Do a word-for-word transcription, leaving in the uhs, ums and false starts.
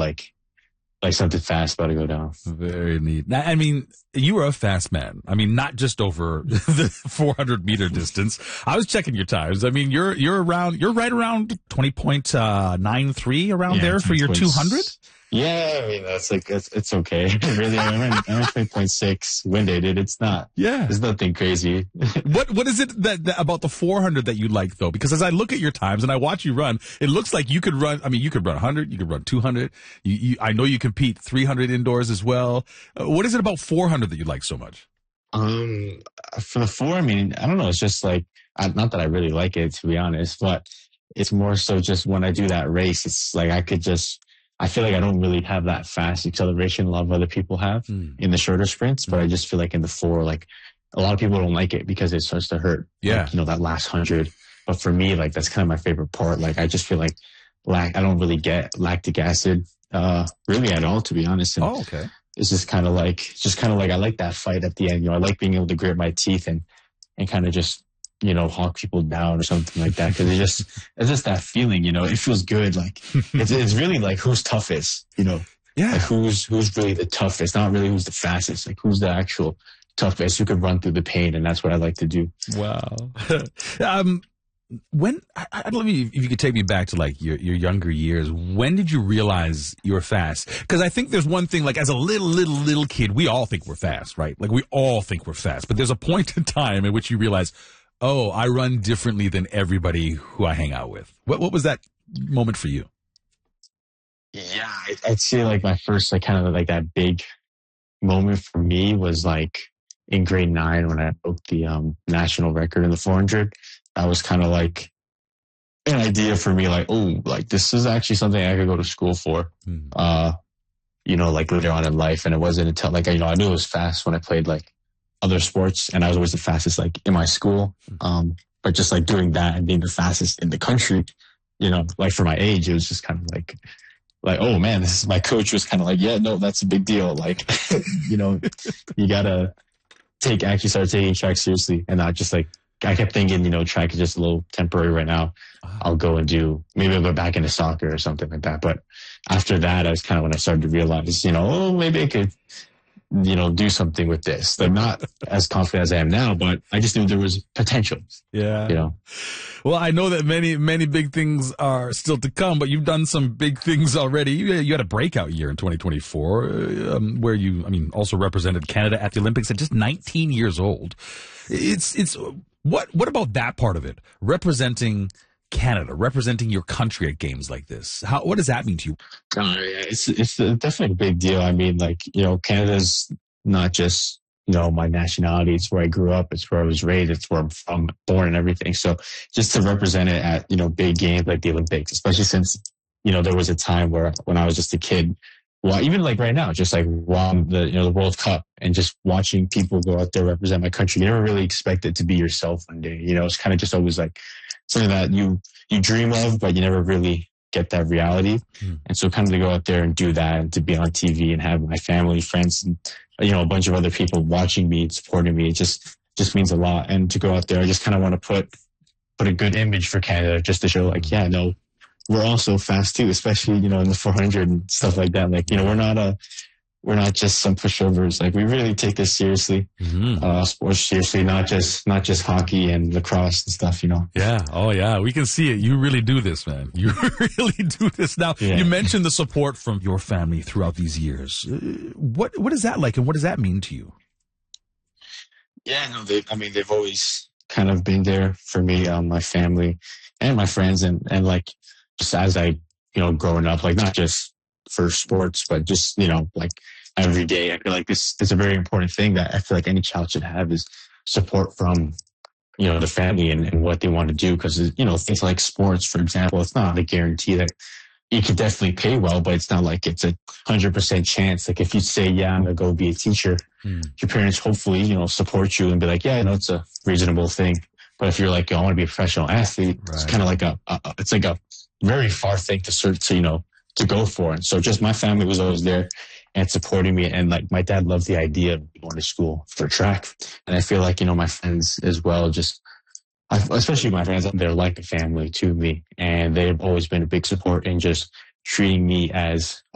like, like something fast about to go down. Very neat. Now, I mean, you were a fast man. I mean, not just over the four hundred meter distance. I was checking your times. I mean, you're, you're around, you're right around twenty point nine three around yeah, there for your two hundred. Yeah, I mean, that's like, it's, it's okay. Really, I'm at, I'm at twenty point six winded. It's not, yeah, it's nothing crazy. What, what is it that, that about the four hundred that you like though? Because as I look at your times and I watch you run, it looks like you could run, I mean, you could run one hundred, you could run two hundred. You, you, I know you compete three hundred indoors as well. Uh, what is it about four hundred that you like so much? Um, for the four, I mean, I don't know. It's just like, I, not that I really like it, to be honest, but it's more so just when I do that race, it's like I could just, I feel like I don't really have that fast acceleration a lot of other people have mm. in the shorter sprints, but mm. I just feel like in the four, like a lot of people don't like it because it starts to hurt. Yeah. Like, you know, that last hundred. But for me, like that's kind of my favorite part. Like I just feel like lac- I don't really get lactic acid, uh, really at all, to be honest. And oh, okay. It's just kind of like, just kind of like, I like that fight at the end. You know, I like being able to grit my teeth and, and kind of just, you know, hawk people down or something like that. Cause it's just, it's just that feeling, you know, it feels good. Like it's, it's really like who's toughest, you know, yeah. Like who's, who's really the toughest, not really who's the fastest, like who's the actual toughest who could run through the pain. And that's what I like to do. Wow. um, when, I, I don't know if you could take me back to like your, your younger years. When did you realize you were fast? Because I think there's one thing, like as a little, little, little kid, we all think we're fast, right? Like we all think we're fast, but there's a point in time in which you realize, oh, I run differently than everybody who I hang out with. What what was that moment for you? Yeah, I'd say like my first, like kind of like that big moment for me was like in grade nine when I broke the um, national record in the four hundred. That was kind of like an idea for me, like, oh, like this is actually something I could go to school for, mm-hmm. uh, you know, like later on in life. And it wasn't until like, you know, I knew it was fast when I played like other sports, and I was always the fastest like in my school. Um, but just like doing that and being the fastest in the country, you know, like for my age, it was just kind of like, like, oh man, this is, my coach was kind of like, yeah, no, that's a big deal. Like, you know, you gotta take, actually start taking track seriously and not just like, I kept thinking, you know, track is just a little temporary right now. I'll go and do, maybe I'll go back into soccer or something like that. But after that, I was kind of when I started to realize, you know, oh, maybe I could, you know, do something with this. I'm not as confident as I am now, but I just knew there was potential. Yeah. You know. Well, I know that many, many big things are still to come, but you've done some big things already. You, you had a breakout year in twenty twenty-four, um, where you, I mean, also represented Canada at the Olympics at just nineteen years old. It's, it's, what, what about that part of it? Representing Canada, representing your country at games like this. How, what does that mean to you? Uh, yeah, it's, it's definitely a big deal. I mean, like, you know, Canada's not just, you know, my nationality. It's where I grew up. It's where I was raised. It's where I'm from, born and everything. So just to represent it at, you know, big games like the Olympics, especially since, you know, there was a time where when I was just a kid, well, even like right now, just like while the, you know, the World Cup and just watching people go out there represent my country, you never really expect it to be yourself one day. You know, it's kind of just always like something that you, you dream of, but you never really get that reality. Mm. And so kind of to go out there and do that and to be on T V and have my family, friends, and, you know, a bunch of other people watching me and supporting me, it just, just means a lot. And to go out there, I just kind of want to put, put a good image for Canada just to show like, yeah, no, we're also fast too, especially, you know, in the four hundred and stuff like that. Like, you know, we're not a, we're not just some pushovers. Like we really take this seriously, mm-hmm. uh, sports seriously, not just, not just hockey and lacrosse and stuff, you know? Yeah. Oh yeah. We can see it. You really do this, man. You really do this. Now, yeah. You mentioned the support from your family throughout these years. Uh, what, what is that like? And what does that mean to you? Yeah, no, they, I mean, they've always kind of been there for me, um, my family and my friends. And, and like, just as I, you know, growing up, like not just for sports, but just, you know, like every day, I feel like this is a very important thing that I feel like any child should have is support from, you know, the family and, and what they want to do. Cause, you know, things like sports, for example, it's not a guarantee that you could definitely pay well, but it's not like it's a hundred percent chance. Like if you say, yeah, I'm going to go be a teacher, hmm. your parents hopefully, you know, support you and be like, yeah, no, it's a reasonable thing. But if you're like, I want to be a professional athlete, right. It's kind of like a, a, it's like a very far thing to search, to, you know, to go for. And so just my family was always there and supporting me. And like my dad loved the idea of going to school for track. And I feel like, you know, my friends as well, just, I, especially my friends, they're like a family to me. And they've always been a big support in just treating me as